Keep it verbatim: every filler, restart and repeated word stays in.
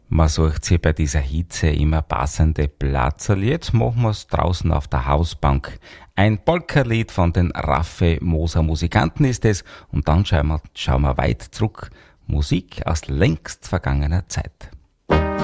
Man sucht sich bei dieser Hitze immer passende Platzerl. Jetzt machen wir's draußen auf der Hausbank. Ein Polka-Lied von den Raffe Moser Musikanten ist es. Und dann schauen wir, schauen wir weit zurück. Musik aus längst vergangener Zeit.